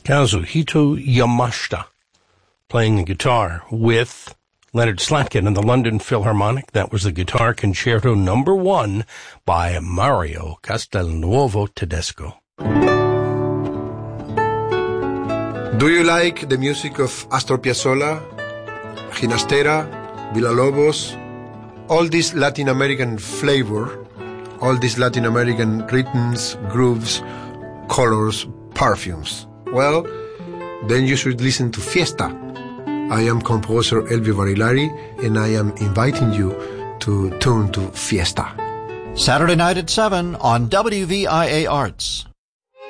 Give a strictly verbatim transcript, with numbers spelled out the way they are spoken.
Kazuhito Yamashita playing the guitar with Leonard Slatkin and the London Philharmonic. That was the Guitar Concerto number one by Mario Castelnuovo Tedesco. Do you like the music of Astor Piazzolla, Ginastera, Villalobos, all this Latin American flavor, all these Latin American rhythms, grooves, colors, perfumes? Well, then you should listen to Fiesta. I am composer Elvio Barilari, and I am inviting you to tune to Fiesta. Saturday night at seven on W V I A Arts.